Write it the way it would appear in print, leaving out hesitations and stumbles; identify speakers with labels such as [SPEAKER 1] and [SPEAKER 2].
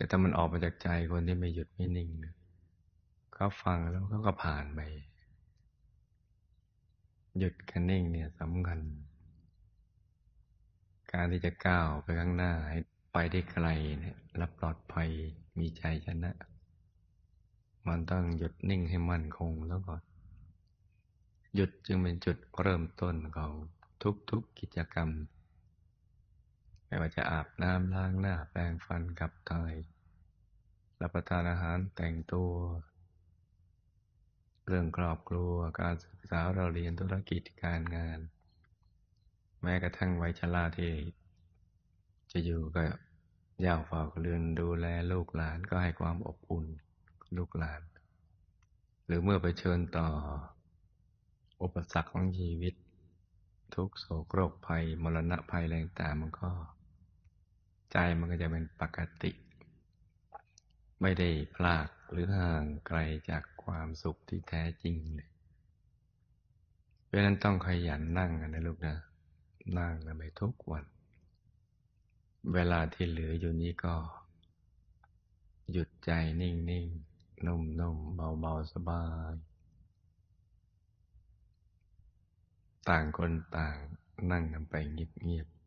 [SPEAKER 1] แต่ถ้ามันออกมาจากใจคนที่ไม่หยุดไม่นิ่งเนี่ยเขาฟังแล้วเขาก็ผ่านไปหยุดกับนิ่งเนี่ยสำคัญการที่จะก้าวไปข้างหน้าให้ไปได้ไกลเนี่ยและปลอดภัยมีใจชนะมันต้องหยุดนิ่งให้มั่นคงแล้วก่อนหยุดจึงเป็นจุดเริ่มต้นของทุกๆกิจกรรมไม่ว่าจะอาบน้ำล้างหน้าแปรงฟันขับถ่ายรับประทานอาหารแต่งตัวเรื่องครอบครัวการศึกษาเราเรียนธุรกิจการงานแม้กระทั่งวัยชราที่จะอยู่กับย่าเฝ้าเรือนดูแลลูกหลานก็ให้ความอบอุ่นลูกหลานหรือเมื่อไปเผชิญต่ออุปสรรคของชีวิตทุกโศกโรคภัยมรณะภัยอะไรต่างๆมันก็ใจมันก็จะเป็นปกติไม่ได้พลากหรือห่างไกลจากความสุขที่แท้จริงเลยเพราะฉะนั้นต้องขยันนั่งกันนะลูกนะนั่งกันไปทุกวันเวลาที่เหลืออยู่นี้ก็หยุดใจนิ่งๆนุ่มๆเบาๆสบายต่างคนต่างนั่งกันไปเงียบ